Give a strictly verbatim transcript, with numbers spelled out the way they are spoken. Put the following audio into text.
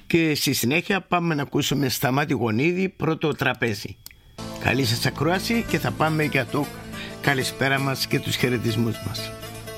και στη συνέχεια πάμε να ακούσουμε Σταμάτη Γονίδη, Πρώτο τραπέζι. Καλή σας ακρόαση και θα πάμε για το καλησπέρα μας και τους χαιρετισμούς μας.